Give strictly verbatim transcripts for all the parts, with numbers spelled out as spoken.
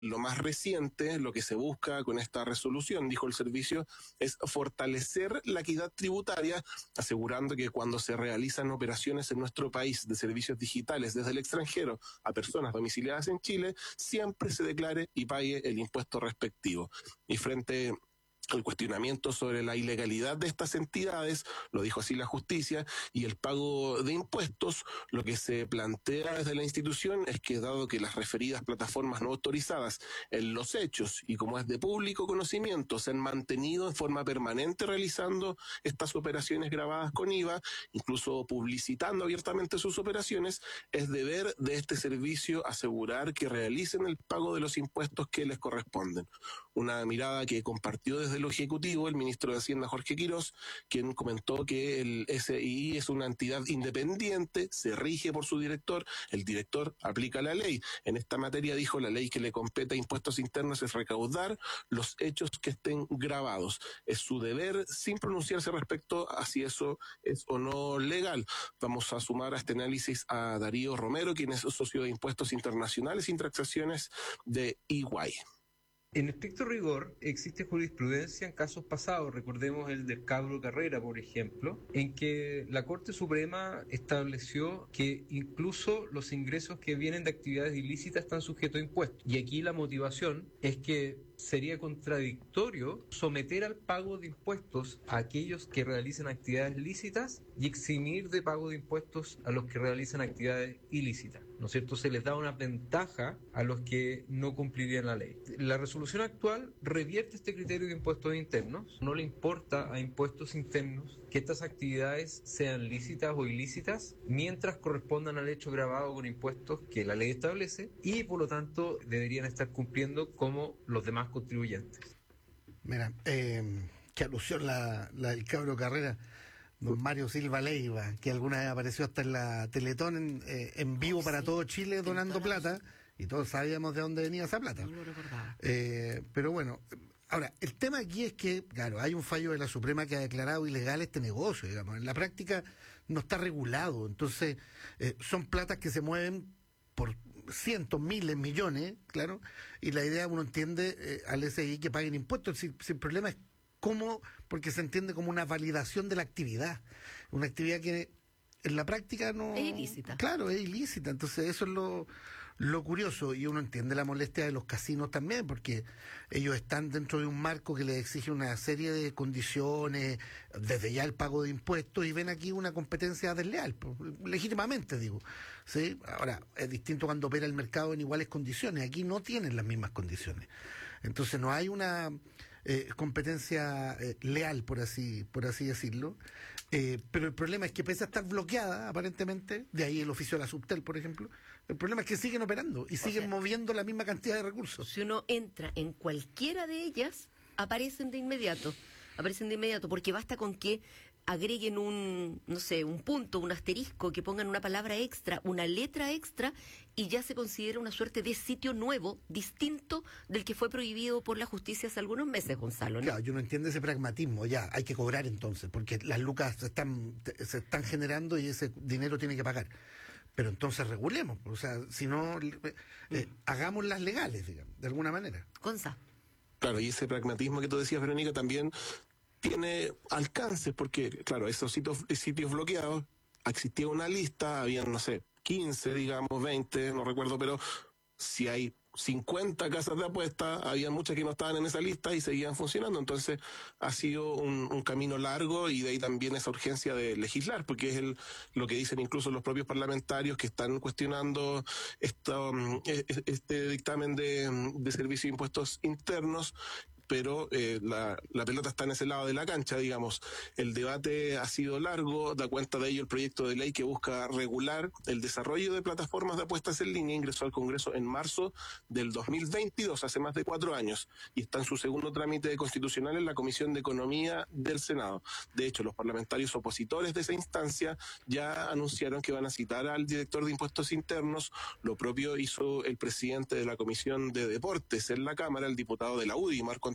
Lo más reciente, lo que se busca con esta resolución, dijo el servicio, es fortalecer la equidad tributaria, asegurando que cuando se realizan operaciones en nuestro país de servicios digitales desde el extranjero a personas domiciliadas en Chile, siempre se declare y pague el impuesto respectivo. Y frente el cuestionamiento sobre la ilegalidad de estas entidades, lo dijo así la justicia, y el pago de impuestos, lo que se plantea desde la institución es que dado que las referidas plataformas no autorizadas en los hechos y como es de público conocimiento se han mantenido en forma permanente realizando estas operaciones grabadas con I V A, incluso publicitando abiertamente sus operaciones, es deber de este servicio asegurar que realicen el pago de los impuestos que les corresponden. Una mirada que compartió desde lo ejecutivo el ministro de Hacienda Jorge Quirós, quien comentó que el S I I es una entidad independiente, se rige por su director, el director aplica la ley. En esta materia dijo la ley que le compete a impuestos internos es recaudar los hechos que estén grabados. Es su deber sin pronunciarse respecto a si eso es o no legal. Vamos a sumar a este análisis a Darío Romero, quien es socio de Impuestos Internacionales y Transacciones de E Y. En estricto rigor, existe jurisprudencia en casos pasados, recordemos el del Cabro Carrera, por ejemplo, en que la Corte Suprema estableció que incluso los ingresos que vienen de actividades ilícitas están sujetos a impuestos. Y aquí la motivación es que sería contradictorio someter al pago de impuestos a aquellos que realicen actividades lícitas y eximir de pago de impuestos a los que realizan actividades ilícitas, ¿no es cierto? Se les da una ventaja a los que no cumplirían la ley. La resolución actual revierte este criterio de impuestos internos. No le importa a impuestos internos que estas actividades sean lícitas o ilícitas mientras correspondan al hecho grabado con impuestos que la ley establece y por lo tanto deberían estar cumpliendo como los demás contribuyentes. Mira, eh, qué alusión la, la del Cabro Carrera, don Mario Silva Leiva, que alguna vez apareció hasta en la Teletón en, eh, en vivo para sí, todo Chile donando plata, y todos sabíamos de dónde venía esa plata. No lo recordaba. Eh, pero bueno, ahora, el tema aquí es que, claro, hay un fallo de la Suprema que ha declarado ilegal este negocio, digamos. En la práctica no está regulado, entonces eh, son platas que se mueven por cientos, miles, millones, claro, y la idea uno entiende eh, al S I que paguen impuestos, si, si el problema es cómo, porque se entiende como una validación de la actividad, una actividad que en la práctica no... Es ilícita. Claro, es ilícita, entonces eso es lo, lo curioso, y uno entiende la molestia de los casinos también, porque ellos están dentro de un marco que les exige una serie de condiciones, desde ya el pago de impuestos, y ven aquí una competencia desleal, pues, legítimamente digo, ¿sí? Ahora, es distinto cuando opera el mercado en iguales condiciones, aquí no tienen las mismas condiciones, entonces no hay una... Eh, competencia eh, leal, por así por así decirlo, eh, pero el problema es que pese a estar bloqueada, aparentemente, de ahí el oficio de la Subtel, por ejemplo, el problema es que siguen operando y siguen o sea, moviendo la misma cantidad de recursos. Si uno entra en cualquiera de ellas, aparecen de inmediato, aparecen de inmediato, porque basta con que agreguen un, no sé, un punto, un asterisco, que pongan una palabra extra, una letra extra, y ya se considera una suerte de sitio nuevo, distinto del que fue prohibido por la justicia hace algunos meses, Gonzalo, ¿no? Claro, yo no entiendo ese pragmatismo, ya, hay que cobrar entonces, porque las lucas se están, se están generando y ese dinero tiene que pagar. Pero entonces regulemos, o sea, si no, eh, hagámoslas legales, digamos, de alguna manera. Gonza. Claro, y ese pragmatismo que tú decías, Verónica, también tiene alcances, porque, claro, esos sitios, sitios bloqueados, existía una lista, habían, no sé, quince, digamos, veinte, no recuerdo, pero si hay cincuenta casas de apuestas, había muchas que no estaban en esa lista y seguían funcionando, entonces ha sido un, un camino largo, y de ahí también esa urgencia de legislar, porque es el, lo que dicen incluso los propios parlamentarios que están cuestionando esto, este dictamen de, de Servicio de Impuestos Internos, pero eh, la, la pelota está en ese lado de la cancha, digamos. El debate ha sido largo, da cuenta de ello el proyecto de ley que busca regular el desarrollo de plataformas de apuestas en línea, ingresó al Congreso en marzo del dos mil veintidós, hace más de cuatro años, y está en su segundo trámite constitucional en la Comisión de Economía del Senado. De hecho, los parlamentarios opositores de esa instancia ya anunciaron que van a citar al director de Impuestos Internos, lo propio hizo el presidente de la Comisión de Deportes en la Cámara, el diputado de la U D I, Marco Antonio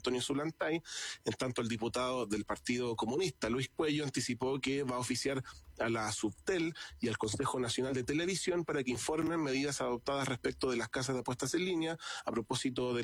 Antonio Zulantay. En tanto, el diputado del Partido Comunista, Luis Cuello, anticipó que va a oficiar a la Subtel y al Consejo Nacional de Televisión para que informen medidas adoptadas respecto de las casas de apuestas en línea a propósito del